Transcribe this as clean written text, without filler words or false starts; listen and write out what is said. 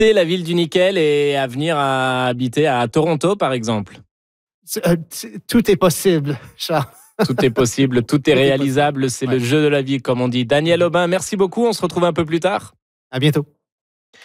quitter la ville du nickel et à venir habiter à Toronto, par exemple? Tout est possible, Charles. Tout est possible, tout est réalisable. C'est le jeu de la vie, comme on dit. Daniel Aubin, merci beaucoup. On se retrouve un peu plus tard. À bientôt.